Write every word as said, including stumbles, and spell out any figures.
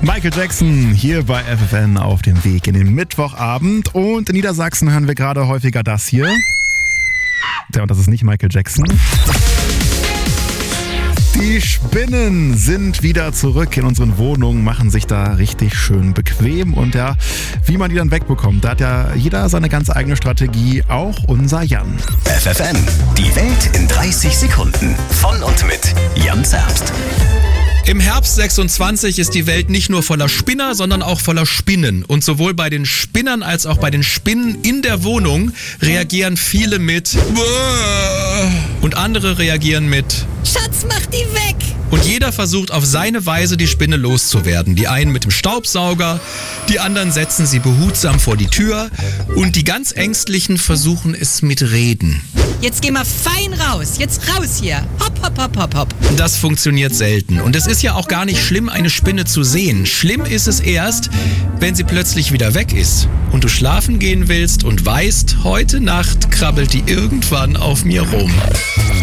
Michael Jackson hier bei F F N auf dem Weg in den Mittwochabend. Und in Niedersachsen hören wir gerade häufiger das hier. Ja, und das ist nicht Michael Jackson. Die Spinnen sind wieder zurück in unseren Wohnungen, machen sich da richtig schön bequem. Und ja, wie man die dann wegbekommt, da hat ja jeder seine ganz eigene Strategie, auch unser Jan. F F N, die Welt in dreißig Sekunden. Von und mit Jan Zerbst. Im Herbst sechsundzwanzig ist die Welt nicht nur voller Spinner, sondern auch voller Spinnen. Und sowohl bei den Spinnern als auch bei den Spinnen in der Wohnung reagieren viele mit und andere reagieren mit Schatz, mach die weg! Und jeder versucht auf seine Weise die Spinne loszuwerden. Die einen mit dem Staubsauger, die anderen setzen sie behutsam vor die Tür und die ganz Ängstlichen versuchen es mit Reden. Jetzt geh mal fein raus, jetzt raus hier. Hopp, hopp, hopp, hopp, hopp. Das funktioniert selten. Und es ist ja auch gar nicht schlimm, eine Spinne zu sehen. Schlimm ist es erst, wenn sie plötzlich wieder weg ist und du schlafen gehen willst und weißt, heute Nacht krabbelt die irgendwann auf mir rum.